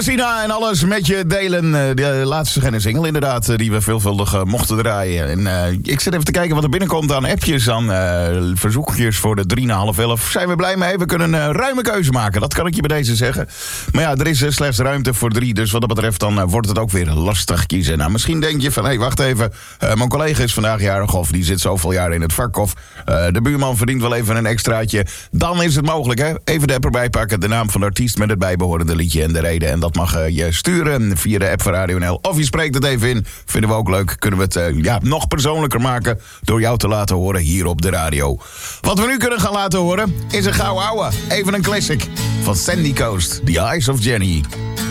Thomasina en alles met je delen. De laatste single inderdaad, die we veelvuldig mochten draaien. En ik zit even te kijken wat er binnenkomt aan appjes, aan verzoekjes voor de 3,5-11. Zijn we blij mee? We kunnen een ruime keuze maken, dat kan ik je bij deze zeggen. Maar ja, er is slechts ruimte voor 3, dus wat dat betreft dan wordt het ook weer lastig kiezen. Nou, misschien denk je van, hé, wacht even, mijn collega is vandaag jarig of die zit zoveel jaar in het vak of de buurman verdient wel even een extraatje. Dan is het mogelijk, hè? Even de app erbij pakken, de naam van de artiest met het bijbehorende liedje en de reden. En dat mag je sturen via de app van Radio NL. Of je spreekt het even in. Vinden we ook leuk. Kunnen we het nog persoonlijker maken door jou te laten horen hier op de radio. Wat we nu kunnen gaan laten horen is een gouden ouwe. Even een classic van Sandy Coast, The Eyes of Jenny.